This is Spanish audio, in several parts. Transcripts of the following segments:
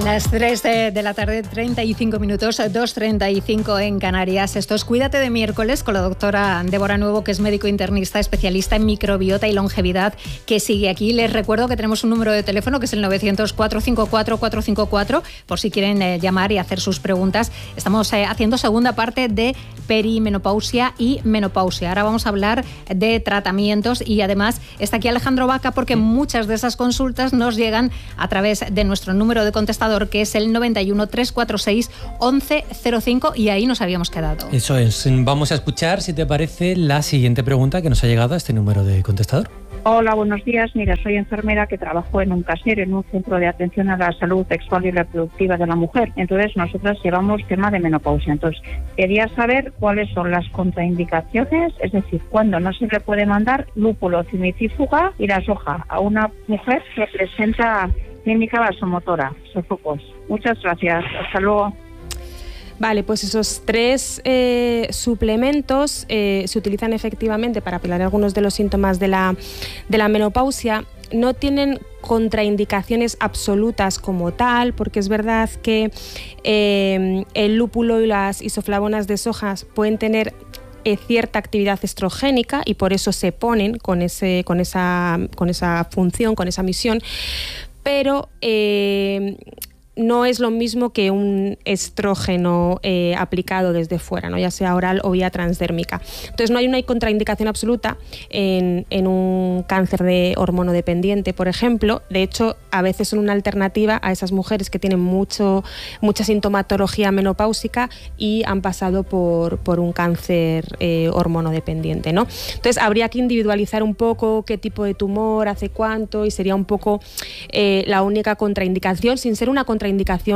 Las 3 de la tarde, 35 minutos, 2:35 en Canarias. Esto es Cuídate de miércoles con la doctora Débora Nuevo, que es médico internista, especialista en microbiota y longevidad, que sigue aquí. Les recuerdo que tenemos un número de teléfono que es el 900-454-454, por si quieren llamar y hacer sus preguntas. Estamos haciendo segunda parte de perimenopausia y menopausia. Ahora vamos a hablar de tratamientos y además está aquí Alejandro Vaca, porque muchas de esas consultas nos llegan a través de nuestro número de contestador, que es el 91 346 1105, y ahí nos habíamos quedado. Eso es. Vamos a escuchar, si te parece, la siguiente pregunta que nos ha llegado a este número de contestador. Hola, buenos días. Mira, soy enfermera que trabajo en un CASER, en un centro de atención a la salud sexual y reproductiva de la mujer. Entonces, nosotras llevamos tema de menopausia. Entonces, quería saber cuáles son las contraindicaciones, es decir, cuándo no se le puede mandar lúpulo, cimicífuga y la soja a una mujer que presenta clínica vasomotora, sofocos. Muchas gracias. Hasta luego. Vale, pues esos 3 suplementos se utilizan efectivamente para paliar algunos de los síntomas de la menopausia. No tienen contraindicaciones absolutas como tal, porque es verdad que el lúpulo y las isoflavonas de sojas pueden tener cierta actividad estrogénica y por eso se ponen con esa función, con esa misión, pero no es lo mismo que un estrógeno aplicado desde fuera, ¿no? Ya sea oral o vía transdérmica. Entonces no hay una contraindicación absoluta en un cáncer de hormono dependiente, por ejemplo. De hecho, a veces son una alternativa a esas mujeres que tienen mucha sintomatología menopáusica y han pasado por un cáncer hormono dependiente, ¿no? Entonces habría que individualizar un poco qué tipo de tumor, hace cuánto, y sería un poco la única contraindicación, sin ser una contraindicación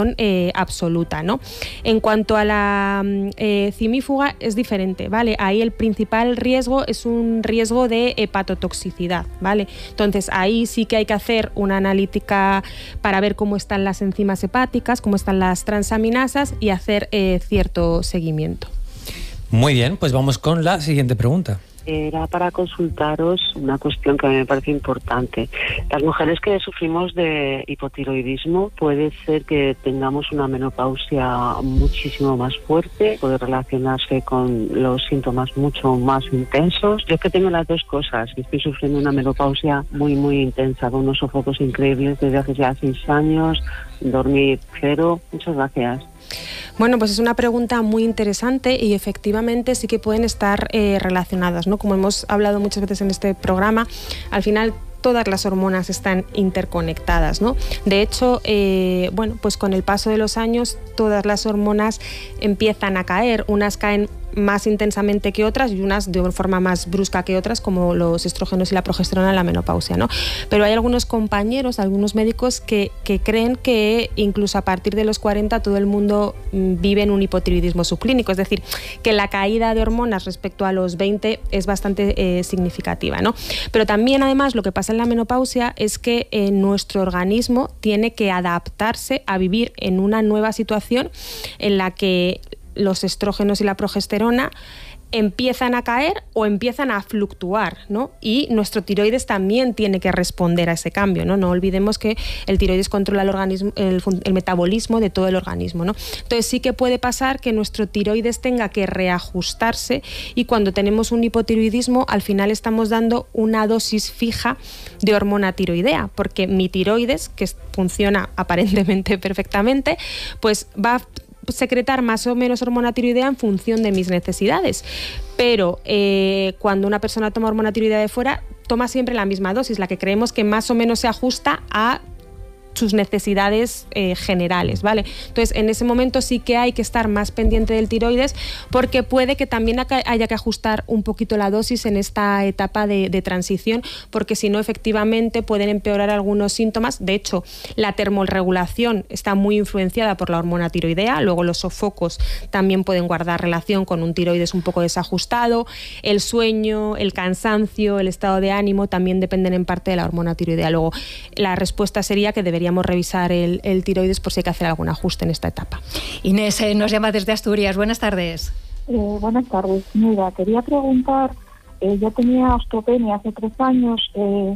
absoluta, ¿no? En cuanto a la cimífuga es diferente, ¿vale? Ahí el principal riesgo es un riesgo de hepatotoxicidad, ¿vale? Entonces ahí sí que hay que hacer una analítica para ver cómo están las enzimas hepáticas, cómo están las transaminasas y hacer cierto seguimiento. Muy bien, pues vamos con la siguiente pregunta. Era para consultaros una cuestión que a mí me parece importante. Las mujeres que sufrimos de hipotiroidismo, puede ser que tengamos una menopausia muchísimo más fuerte, puede relacionarse con los síntomas mucho más intensos. Yo es que tengo las dos cosas, estoy sufriendo una menopausia muy muy intensa, con unos sofocos increíbles desde hace ya 6 años, dormir cero. Muchas gracias. Bueno, pues es una pregunta muy interesante y efectivamente sí que pueden estar relacionadas, ¿no? Como hemos hablado muchas veces en este programa, al final todas las hormonas están interconectadas, ¿no? De hecho, bueno, pues con el paso de los años todas las hormonas empiezan a caer, unas caen más intensamente que otras y unas de una forma más brusca que otras, como los estrógenos y la progesterona en la menopausia, ¿no? Pero hay algunos compañeros, algunos médicos que creen que incluso a partir de los 40 todo el mundo vive en un hipotiroidismo subclínico, es decir, que la caída de hormonas respecto a los 20 es bastante significativa, ¿no? Pero también además lo que pasa en la menopausia es que nuestro organismo tiene que adaptarse a vivir en una nueva situación en la que los estrógenos y la progesterona empiezan a caer o empiezan a fluctuar, ¿no? Y nuestro tiroides también tiene que responder a ese cambio, ¿no? No olvidemos que el tiroides controla el organismo, el metabolismo de todo el organismo, ¿no? Entonces sí que puede pasar que nuestro tiroides tenga que reajustarse y cuando tenemos un hipotiroidismo al final estamos dando una dosis fija de hormona tiroidea, porque mi tiroides, que funciona aparentemente perfectamente, pues va a secretar más o menos hormona tiroidea en función de mis necesidades. Pero cuando una persona toma hormona tiroidea de fuera, toma siempre la misma dosis, la que creemos que más o menos se ajusta a sus necesidades generales, ¿vale? Entonces, en ese momento sí que hay que estar más pendiente del tiroides porque puede que también haya que ajustar un poquito la dosis en esta etapa de transición, porque si no, efectivamente pueden empeorar algunos síntomas. De hecho, la termorregulación está muy influenciada por la hormona tiroidea, luego los sofocos también pueden guardar relación con un tiroides un poco desajustado, el sueño, el cansancio, el estado de ánimo también dependen en parte de la hormona tiroidea. Luego, la respuesta sería que deberíamos revisar el tiroides por si hay que hacer algún ajuste en esta etapa. Inés nos llama desde Asturias. Buenas tardes. Buenas tardes. Mira, quería preguntar, yo tenía osteopenia hace 3 años,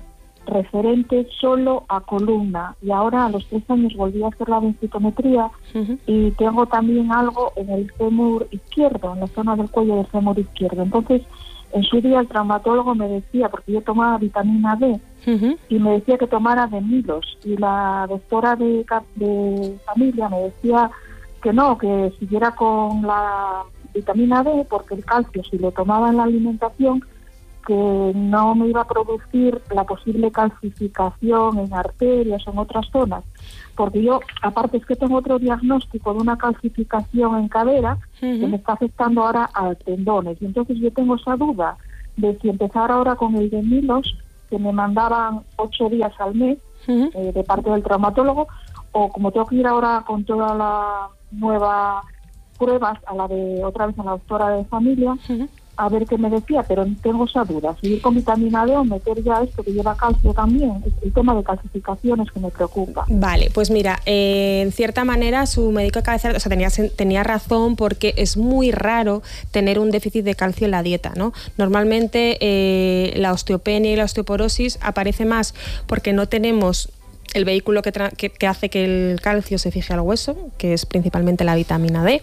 referente solo a columna, y ahora a los 3 años volví a hacer la densitometría y tengo también algo en el fémur izquierdo, en la zona del cuello del fémur izquierdo. Entonces, en su día el traumatólogo me decía, porque yo tomaba vitamina D, y me decía que tomara de Milos, y la doctora de familia me decía que no, que siguiera con la vitamina D, porque el calcio, si lo tomaba en la alimentación, que no me iba a producir la posible calcificación en arterias o en otras zonas, porque yo, aparte es que tengo otro diagnóstico de una calcificación en cadera que me está afectando ahora a tendones, y entonces yo tengo esa duda de si empezar ahora con el de Milos, que me mandaban 8 días al mes de parte del traumatólogo, o como tengo que ir ahora con toda la nueva pruebas a la de otra vez a la doctora de familia, a ver qué me decía, pero tengo esa duda, seguir con vitamina D o meter ya esto que lleva calcio también, el tema de calcificaciones que me preocupa. Vale, pues mira, en cierta manera su médico de cabecera, o sea, tenía razón, porque es muy raro tener un déficit de calcio en la dieta, ¿no? Normalmente la osteopenia y la osteoporosis aparece más porque no tenemos el vehículo que hace que el calcio se fije al hueso, que es principalmente la vitamina D,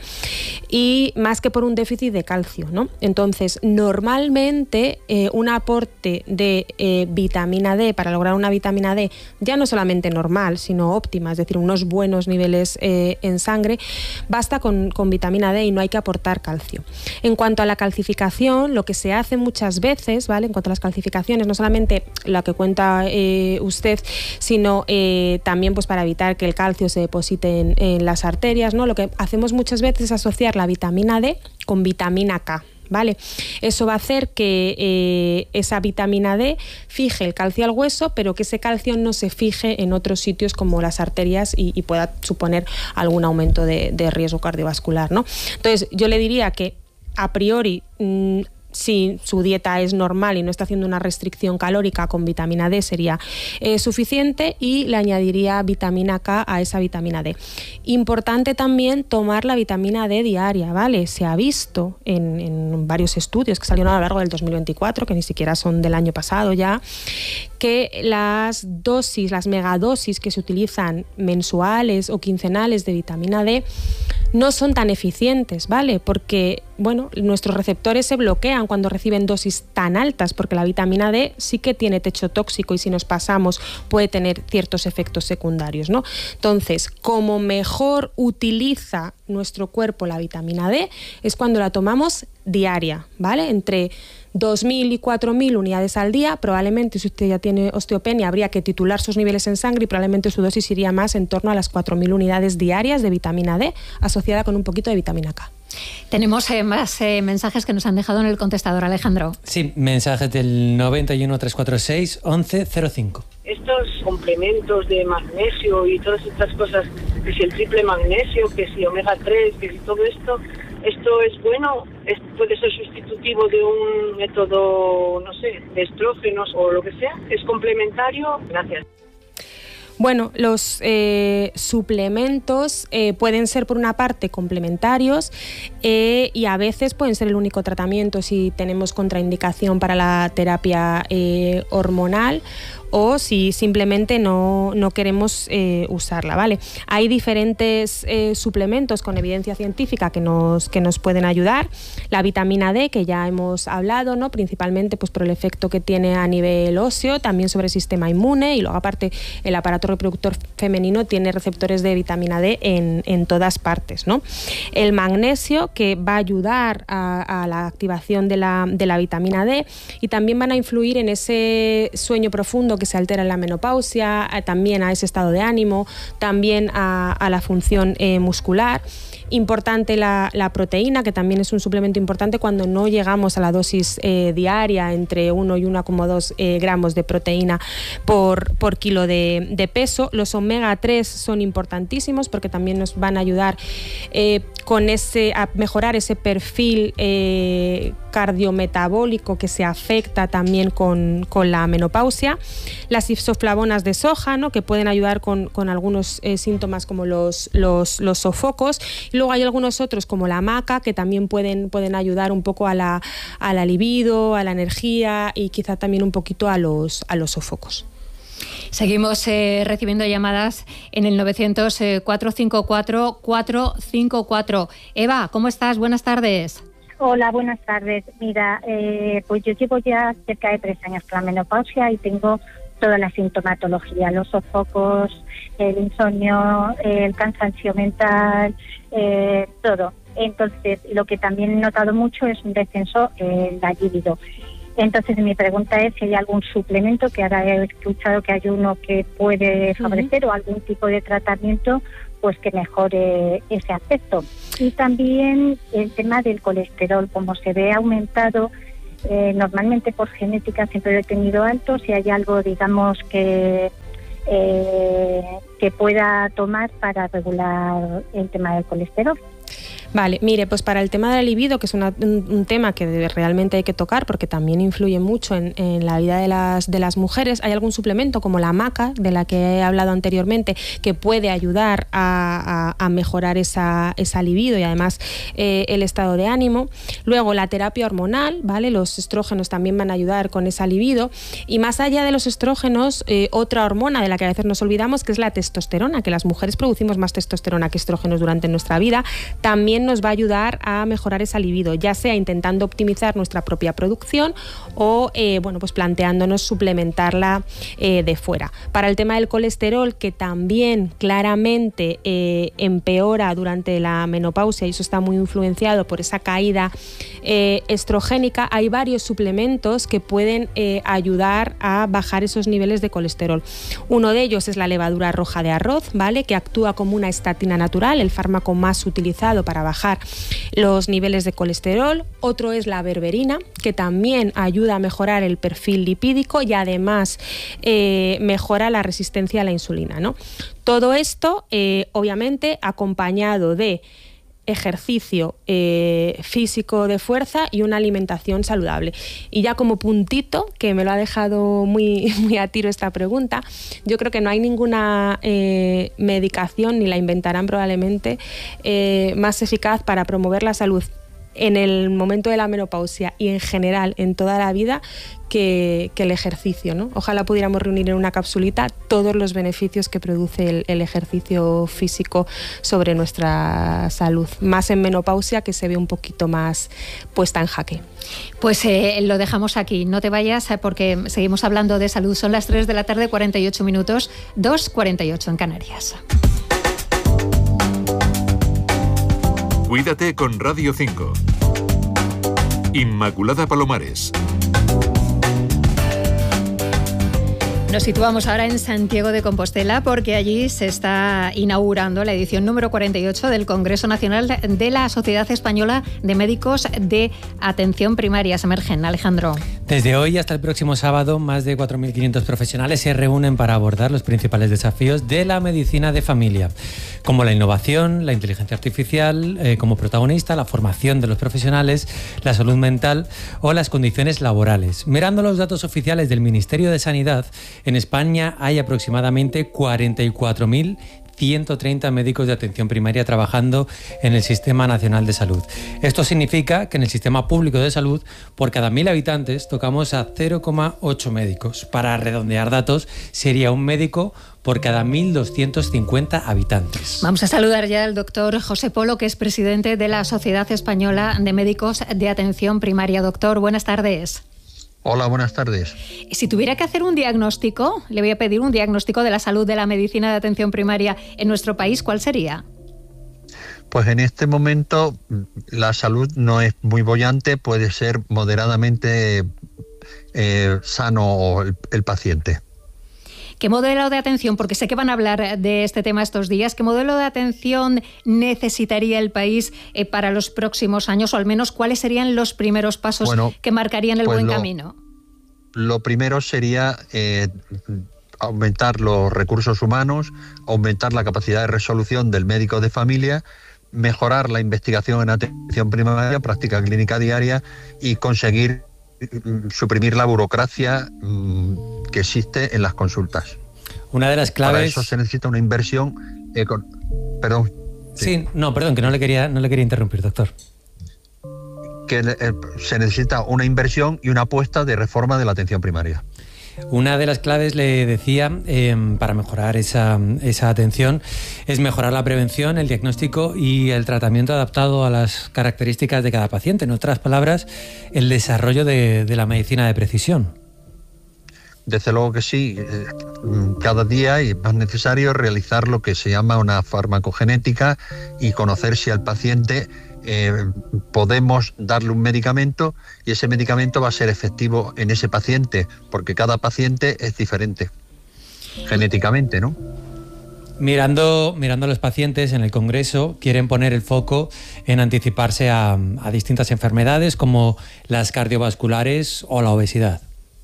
y más que por un déficit de calcio, ¿no? Entonces, normalmente un aporte de vitamina D, para lograr una vitamina D ya no solamente normal, sino óptima, es decir, unos buenos niveles en sangre, basta con vitamina D y no hay que aportar calcio. En cuanto a la calcificación, lo que se hace muchas veces, ¿vale? En cuanto a las calcificaciones, no solamente la que cuenta usted, sino también pues para evitar que el calcio se deposite en las arterias, ¿no? Lo que hacemos muchas veces es asociar la vitamina D con vitamina K, ¿vale? Eso va a hacer que esa vitamina D fije el calcio al hueso, pero que ese calcio no se fije en otros sitios como las arterias y pueda suponer algún aumento de riesgo cardiovascular, ¿no? Entonces, yo le diría que a priori, si su dieta es normal y no está haciendo una restricción calórica, con vitamina D sería suficiente, y le añadiría vitamina K a esa vitamina D. Importante también tomar la vitamina D diaria, ¿vale? Se ha visto en varios estudios que salieron a lo largo del 2024, que ni siquiera son del año pasado ya, que las dosis, las megadosis que se utilizan mensuales o quincenales de vitamina D no son tan eficientes, ¿vale? Porque, bueno, nuestros receptores se bloquean cuando reciben dosis tan altas, porque la vitamina D sí que tiene techo tóxico y si nos pasamos puede tener ciertos efectos secundarios, ¿no? Entonces, como mejor utiliza nuestro cuerpo la vitamina D es cuando la tomamos diaria, ¿vale? Entre 2.000 y 4.000 unidades al día. Probablemente, si usted ya tiene osteopenia, habría que titular sus niveles en sangre y probablemente su dosis iría más en torno a las 4.000 unidades diarias de vitamina D, asociada con un poquito de vitamina K. Tenemos más mensajes que nos han dejado en el contestador, Alejandro. Sí, mensajes del 91 346 1105. Estos complementos de magnesio y todas estas cosas, que si el triple magnesio, que si omega 3, que si todo esto es bueno, puede ser sustitutivo de un método, no sé, de estrógenos o lo que sea, es complementario. Gracias. Bueno, los suplementos pueden ser por una parte complementarios y a veces pueden ser el único tratamiento si tenemos contraindicación para la terapia hormonal o si simplemente no queremos usarla, ¿vale? Hay diferentes suplementos con evidencia científica que nos pueden ayudar. La vitamina D, que ya hemos hablado, ¿no? Principalmente pues por el efecto que tiene a nivel óseo, también sobre el sistema inmune, y luego aparte el aparato reproductor femenino tiene receptores de vitamina D en todas partes, ¿no? El magnesio, que va a ayudar a la activación de la vitamina D, y también van a influir en ese sueño profundo que se altera en la menopausia, también a ese estado de ánimo, también a la función muscular. Importante la proteína, que también es un suplemento importante cuando no llegamos a la dosis diaria entre 1 y 1,2 gramos de proteína por kilo de peso. Los omega 3 son importantísimos porque también nos van a ayudar a mejorar ese perfil cardiometabólico que se afecta también con la menopausia. Las isoflavonas de soja, ¿no? Que pueden ayudar con algunos síntomas como los sofocos. Y luego hay algunos otros como la maca, que también pueden ayudar un poco a la libido, a la energía y quizá también un poquito a los sofocos. Seguimos recibiendo llamadas en el 900-454-454. Eva, ¿cómo estás? Buenas tardes. Hola, buenas tardes. Mira, pues yo llevo ya cerca de 3 años con la menopausia y tengo toda la sintomatología, los sofocos, el insomnio, el cansancio mental, todo. Entonces, lo que también he notado mucho es un descenso en la libido. Entonces, mi pregunta es si hay algún suplemento, que ahora he escuchado que hay uno que puede favorecer, o algún tipo de tratamiento pues que mejore ese aspecto. Y también el tema del colesterol, como se ve aumentado, normalmente por genética siempre lo he tenido alto, si hay algo, digamos, que pueda tomar para regular el tema del colesterol. Vale, mire, pues para el tema de la libido, que es un tema que realmente hay que tocar porque también influye mucho en la vida de las mujeres, hay algún suplemento como la maca, de la que he hablado anteriormente, que puede ayudar a mejorar esa libido y además el estado de ánimo. Luego la terapia hormonal, ¿vale? Los estrógenos también van a ayudar con esa libido. Y más allá de los estrógenos, otra hormona de la que a veces nos olvidamos, que es la testosterona, que las mujeres producimos más testosterona que estrógenos durante nuestra vida, también nos va a ayudar a mejorar esa libido, ya sea intentando optimizar nuestra propia producción o pues planteándonos suplementarla de fuera. Para el tema del colesterol, que también claramente empeora durante la menopausia, y eso está muy influenciado por esa caída estrogénica, hay varios suplementos que pueden ayudar a bajar esos niveles de colesterol. Uno de ellos es la levadura roja de arroz, ¿vale? Que actúa como una estatina natural, el fármaco más utilizado para bajar los niveles de colesterol. Otro es la berberina, que también ayuda a mejorar el perfil lipídico y además mejora la resistencia a la insulina, ¿no? Todo esto, obviamente, acompañado de ejercicio físico de fuerza y una alimentación saludable. Y ya como puntito, que me lo ha dejado muy, muy a tiro esta pregunta, yo creo que no hay ninguna medicación, ni la inventarán probablemente, más eficaz para promover la salud en el momento de la menopausia y en general en toda la vida que el ejercicio, ¿no? Ojalá pudiéramos reunir en una capsulita todos los beneficios que produce el ejercicio físico sobre nuestra salud, más en menopausia, que se ve un poquito más puesta en jaque. Pues lo dejamos aquí, no te vayas porque seguimos hablando de salud. Son las 3 de la tarde, 48 minutos, 2:48 en Canarias. Cuídate con Radio 5. Inmaculada Palomares. Nos situamos ahora en Santiago de Compostela porque allí se está inaugurando la edición número 48 del Congreso Nacional de la Sociedad Española de Médicos de Atención Primaria. Se emergen, Alejandro. Desde hoy hasta el próximo sábado, más de 4.500 profesionales se reúnen para abordar los principales desafíos de la medicina de familia, como la innovación, la inteligencia artificial, como protagonista, la formación de los profesionales, la salud mental o las condiciones laborales. Mirando los datos oficiales del Ministerio de Sanidad, en España hay aproximadamente 44.130 médicos de atención primaria trabajando en el Sistema Nacional de Salud. Esto significa que en el sistema público de salud, por cada 1.000 habitantes, tocamos a 0,8 médicos. Para redondear datos, sería un médico por cada 1.250 habitantes. Vamos a saludar ya al doctor José Polo, que es presidente de la Sociedad Española de Médicos de Atención Primaria. Doctor, buenas tardes. Hola, buenas tardes. Si tuviera que hacer un diagnóstico, le voy a pedir un diagnóstico de la salud de la medicina de atención primaria en nuestro país, ¿cuál sería? Pues en este momento la salud no es muy boyante, puede ser moderadamente sano el paciente. ¿Qué modelo de atención, porque sé que van a hablar de este tema estos días, qué modelo de atención necesitaría el país para los próximos años, o al menos cuáles serían los primeros pasos que marcarían el buen camino? Lo primero sería aumentar los recursos humanos, aumentar la capacidad de resolución del médico de familia, mejorar la investigación en atención primaria, práctica clínica diaria y conseguir suprimir la burocracia que existe en las consultas. Una de las claves... Para eso se necesita una inversión... Perdón. Sí, no, perdón, que no le quería interrumpir, doctor. Que se necesita una inversión y una apuesta de reforma de la atención primaria. Una de las claves, le decía, para mejorar esa atención es mejorar la prevención, el diagnóstico y el tratamiento adaptado a las características de cada paciente. En otras palabras, el desarrollo de la medicina de precisión. Desde luego que sí. Cada día es más necesario realizar lo que se llama una farmacogenética y conocer si al paciente podemos darle un medicamento y ese medicamento va a ser efectivo en ese paciente, porque cada paciente es diferente genéticamente, ¿no? Mirando a los pacientes en el Congreso, quieren poner el foco en anticiparse a distintas enfermedades como las cardiovasculares o la obesidad.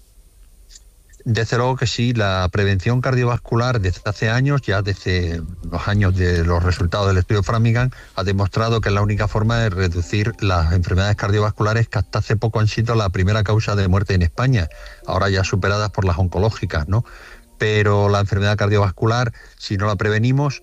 Desde luego que sí, la prevención cardiovascular desde hace años, ya desde los años de los resultados del estudio Framingham, ha demostrado que es la única forma de reducir las enfermedades cardiovasculares que hasta hace poco han sido la primera causa de muerte en España, ahora ya superadas por las oncológicas, ¿no? Pero la enfermedad cardiovascular, si no la prevenimos,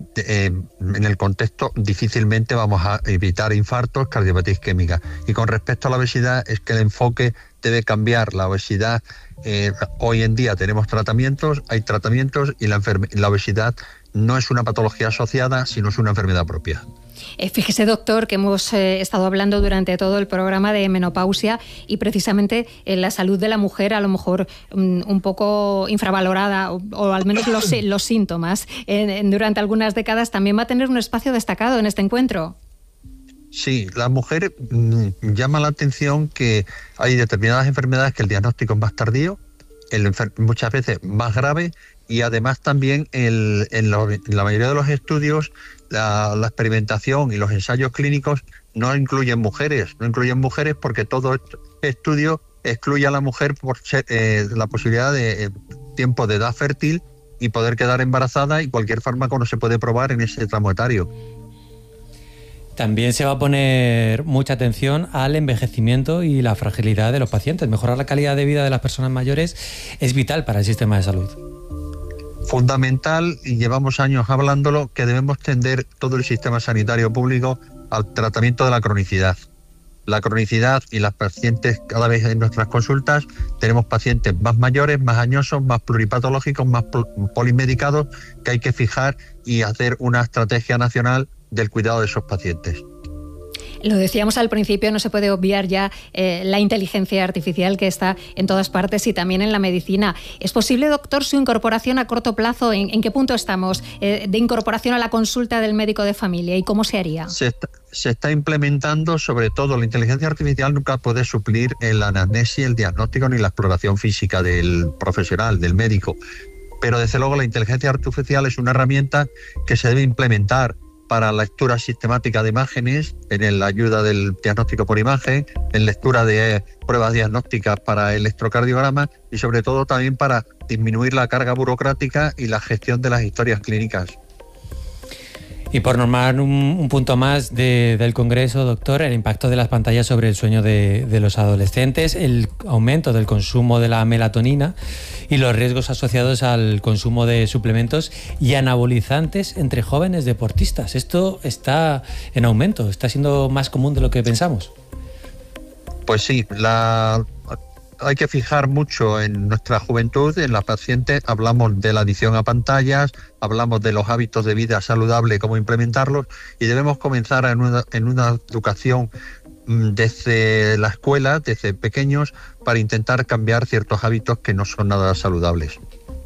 en el contexto difícilmente vamos a evitar infartos, cardiopatía isquémica. Y con respecto a la obesidad, es que el enfoque debe cambiar. La obesidad, hoy en día tenemos tratamientos, hay tratamientos y la obesidad no es una patología asociada, sino es una enfermedad propia. Fíjese, doctor, que hemos estado hablando durante todo el programa de menopausia y precisamente la salud de la mujer a lo mejor un poco infravalorada o al menos los síntomas durante algunas décadas también va a tener un espacio destacado en este encuentro. Sí, la mujer llama la atención que hay determinadas enfermedades que el diagnóstico es más tardío, muchas veces más grave y además también en la mayoría de los estudios la experimentación y los ensayos clínicos no incluyen mujeres porque todo estudio excluye a la mujer por la posibilidad de tiempo de edad fértil y poder quedar embarazada, y cualquier fármaco no se puede probar en ese tramo etario. También se va a poner mucha atención al envejecimiento y la fragilidad de los pacientes. Mejorar la calidad de vida de las personas mayores es vital para el sistema de salud. Fundamental, y llevamos años hablándolo, que debemos tender todo el sistema sanitario público al tratamiento de la cronicidad. La cronicidad y las pacientes, cada vez en nuestras consultas tenemos pacientes más mayores, más añosos, más pluripatológicos, más polimedicados, que hay que fijar y hacer una estrategia nacional del cuidado de esos pacientes. Lo decíamos al principio, no se puede obviar ya la inteligencia artificial que está en todas partes y también en la medicina. ¿Es posible, doctor, su incorporación a corto plazo? ¿En qué punto estamos de incorporación a la consulta del médico de familia y cómo se haría? Se está implementando, sobre todo la inteligencia artificial nunca puede suplir la anamnesis, el diagnóstico ni la exploración física del profesional, del médico. Pero desde luego la inteligencia artificial es una herramienta que se debe implementar para lectura sistemática de imágenes, en la ayuda del diagnóstico por imagen, en lectura de pruebas diagnósticas para electrocardiograma y sobre todo también para disminuir la carga burocrática y la gestión de las historias clínicas. Y por normar un punto más del Congreso, doctor, el impacto de las pantallas sobre el sueño de los adolescentes, el aumento del consumo de la melatonina y los riesgos asociados al consumo de suplementos y anabolizantes entre jóvenes deportistas. Esto está en aumento, está siendo más común de lo que pensamos. Pues sí, hay que fijar mucho en nuestra juventud, en las pacientes. Hablamos de la adicción a pantallas, hablamos de los hábitos de vida saludable, cómo implementarlos, y debemos comenzar en una educación desde la escuela, desde pequeños, para intentar cambiar ciertos hábitos que no son nada saludables.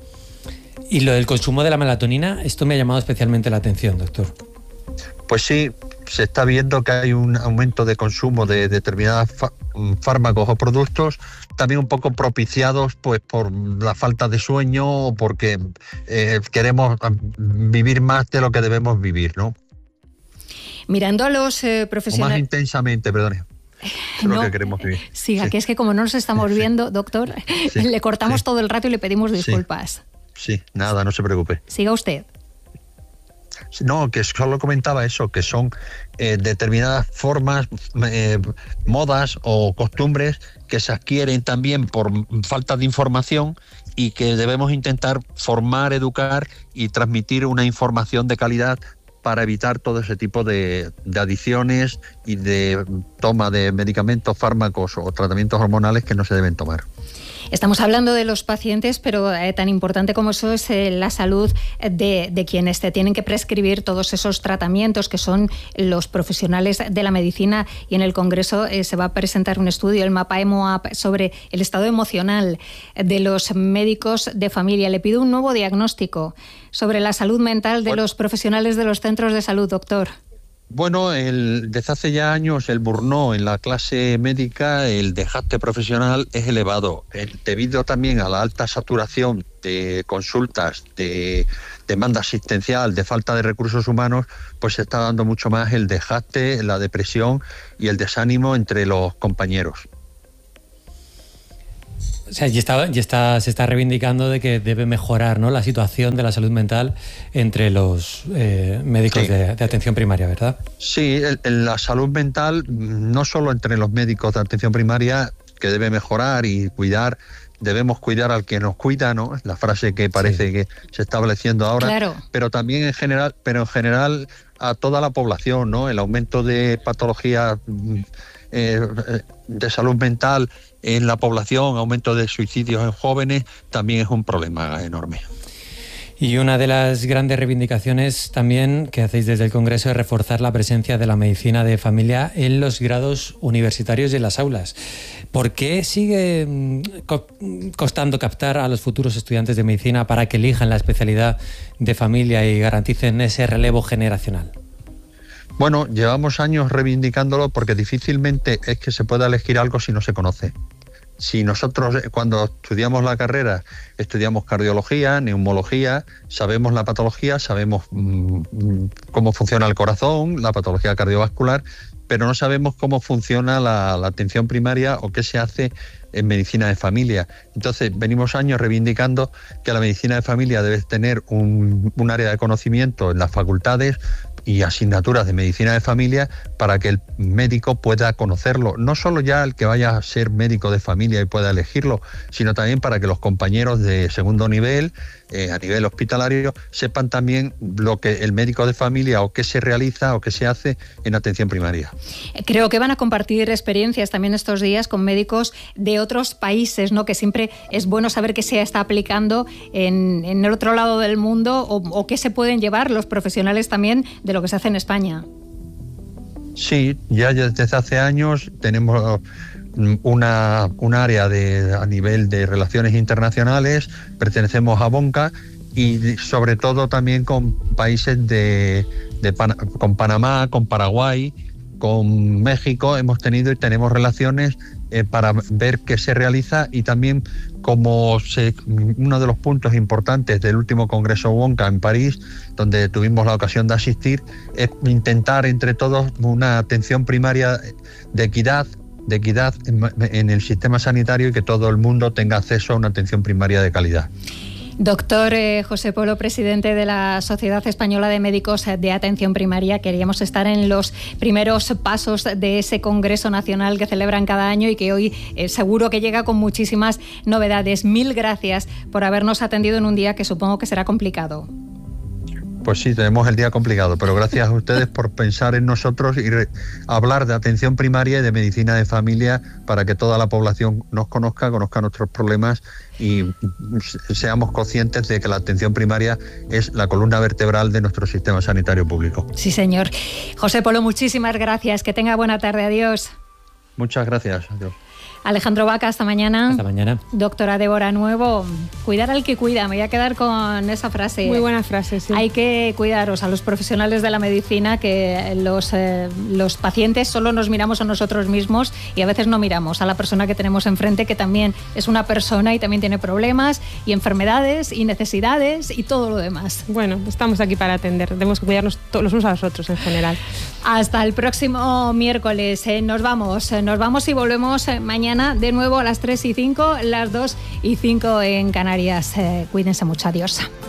Y lo del consumo de la melatonina, esto me ha llamado especialmente la atención, doctor. Pues sí, se está viendo que hay un aumento de consumo de determinados fármacos o productos, también un poco propiciados pues por la falta de sueño o porque queremos vivir más de lo que debemos vivir, ¿no? Mirando a los profesionales... O más intensamente, perdón. Es lo que queremos vivir. Sí, aquí es que como no nos estamos viendo, doctor, le cortamos todo el rato y le pedimos disculpas. Sí, nada, no se preocupe. Siga usted. No, que solo comentaba eso, que son determinadas formas, modas o costumbres que se adquieren también por falta de información y que debemos intentar formar, educar y transmitir una información de calidad para evitar todo ese tipo de adicciones y de toma de medicamentos, fármacos o tratamientos hormonales que no se deben tomar. Estamos hablando de los pacientes, pero tan importante como eso es la salud de quienes te tienen que prescribir todos esos tratamientos, que son los profesionales de la medicina. Y en el Congreso se va a presentar un estudio, el mapa EMOAP, sobre el estado emocional de los médicos de familia. Le pido un nuevo diagnóstico sobre la salud mental de los profesionales de los centros de salud, doctor. Bueno, desde hace ya años el burnout en la clase médica, el desgaste profesional es elevado, debido también a la alta saturación de consultas, de demanda asistencial, de falta de recursos humanos, pues se está dando mucho más el desgaste, la depresión y el desánimo entre los compañeros. O sea, se está reivindicando de que debe mejorar, ¿no?, la situación de la salud mental entre los médicos de atención primaria, ¿verdad? Sí, la salud mental, no solo entre los médicos de atención primaria, que debe mejorar y cuidar, debemos cuidar al que nos cuida, ¿no? La frase que parece que se está estableciendo ahora, claro. Pero también en general a toda la población, ¿no? El aumento de patologías de salud mental en la población, aumento de suicidios en jóvenes, también es un problema enorme. Y una de las grandes reivindicaciones también que hacéis desde el Congreso es reforzar la presencia de la medicina de familia en los grados universitarios y en las aulas. ¿Por qué sigue costando captar a los futuros estudiantes de medicina para que elijan la especialidad de familia y garanticen ese relevo generacional? Bueno, llevamos años reivindicándolo porque difícilmente es que se pueda elegir algo si no se conoce. Si nosotros cuando estudiamos la carrera estudiamos cardiología, neumología, sabemos la patología, sabemos cómo funciona el corazón, la patología cardiovascular, pero no sabemos cómo funciona la atención primaria o qué se hace en medicina de familia. Entonces, venimos años reivindicando que la medicina de familia debe tener un área de conocimiento en las facultades y asignaturas de medicina de familia para que el médico pueda conocerlo. No solo ya el que vaya a ser médico de familia y pueda elegirlo, sino también para que los compañeros de segundo nivel, a nivel hospitalario, sepan también lo que el médico de familia o qué se realiza o qué se hace en atención primaria. Creo que van a compartir experiencias también estos días con médicos de otros países, ¿no? Que siempre es bueno saber qué se está aplicando en el otro lado del mundo o qué se pueden llevar los profesionales también de lo que se hace en España. Sí, ya desde hace años tenemos un área a nivel de relaciones internacionales, pertenecemos a BONCA y sobre todo también con países con Panamá, con Paraguay, con México hemos tenido y tenemos relaciones para ver qué se realiza y también uno de los puntos importantes del último Congreso WONCA en París, donde tuvimos la ocasión de asistir, es intentar entre todos una atención primaria de equidad en el sistema sanitario y que todo el mundo tenga acceso a una atención primaria de calidad. Doctor José Polo, presidente de la Sociedad Española de Médicos de Atención Primaria, queríamos estar en los primeros pasos de ese Congreso Nacional que celebran cada año y que hoy seguro que llega con muchísimas novedades. Mil gracias por habernos atendido en un día que supongo que será complicado. Pues sí, tenemos el día complicado, pero gracias a ustedes por pensar en nosotros y hablar de atención primaria y de medicina de familia para que toda la población nos conozca nuestros problemas y seamos conscientes de que la atención primaria es la columna vertebral de nuestro sistema sanitario público. Sí, señor. José Polo, muchísimas gracias. Que tenga buena tarde. Adiós. Muchas gracias. Adiós. Alejandro Vaca, hasta mañana. Hasta mañana. Doctora Débora Nuevo, cuidar al que cuida. Me voy a quedar con esa frase. Muy buena frase, sí. Hay que cuidaros a los profesionales de la medicina, que los pacientes solo nos miramos a nosotros mismos y a veces no miramos a la persona que tenemos enfrente, que también es una persona y también tiene problemas y enfermedades y necesidades y todo lo demás. Bueno, estamos aquí para atender. Tenemos que cuidarnos los unos a los otros en general. Hasta el próximo miércoles. Nos vamos y volvemos mañana de nuevo a las 3:05, las 2:05 en Canarias. Cuídense mucho. Adiós.